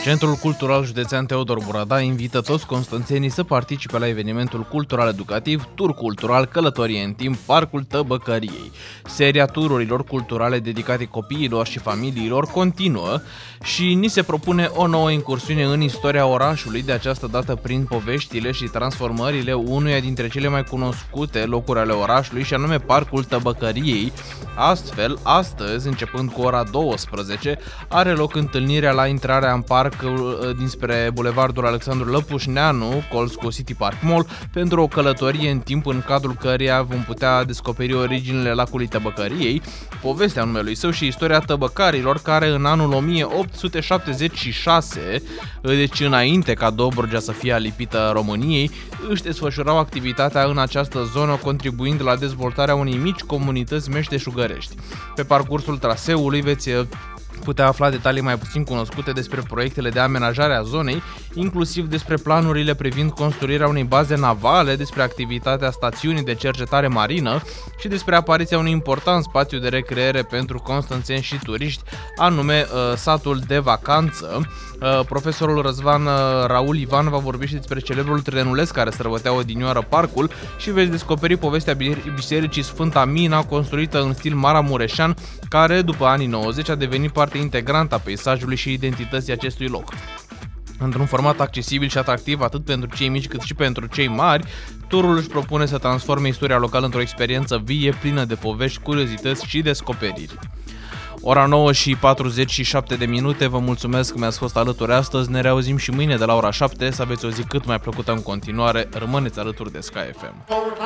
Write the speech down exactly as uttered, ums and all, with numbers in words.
Centrul Cultural Județean Teodor Burada invită toți constanțenii să participe la evenimentul cultural-educativ Tur Cultural Călătorie în timp Parcul Tăbăcăriei. Seria tururilor culturale dedicate copiilor și familiilor continuă și ni se propune o nouă incursiune în istoria orașului, de această dată prin poveștile și transformările unuia dintre cele mai cunoscute locuri ale orașului, și anume Parcul Tăbăcăriei. Astfel, astăzi, începând cu ora douăsprezece, are loc întâlnirea la intrarea în parc dinspre Bulevardul Alexandru Lăpușneanu, colț cu City Park Mall, pentru o călătorie în timp în cadrul căreia vom putea descoperi originile lacului Tăbăcăriei, povestea numelui său și istoria tăbăcarilor care în anul o mie opt sute șaptezeci și șase, deci înainte ca Dobrogea să fie alipită României, își desfășurau activitatea în această zonă, contribuind la dezvoltarea unei mici comunități meșteșugărești. Pe parcursul traseului veți putea afla detalii mai puțin cunoscute despre proiectele de amenajare a zonei, inclusiv despre planurile privind construirea unei baze navale, despre activitatea stațiunii de cercetare marină și despre apariția unui important spațiu de recreere pentru constanțeni și turiști, anume uh, satul de vacanță. Uh, profesorul Răzvan uh, Raul Ivan va vorbi și despre celebrul trenulesc care străbătea odinioară parcul și veți descoperi povestea bisericii Sfânta Mina, construită în stil maramureșean, care după anii nouăzeci a devenit parte integrantă a peisajului și identității acestui loc. Într-un format accesibil și atractiv atât pentru cei mici cât și pentru cei mari, turul își propune să transforme istoria locală într-o experiență vie, plină de povești, curiozități și descoperiri. Ora nouă și patruzeci și șapte de minute, vă mulțumesc că mi-ați fost alături astăzi, ne reauzim și mâine de la ora șapte, să aveți o zi cât mai plăcută în continuare, rămâneți alături de Sky F M.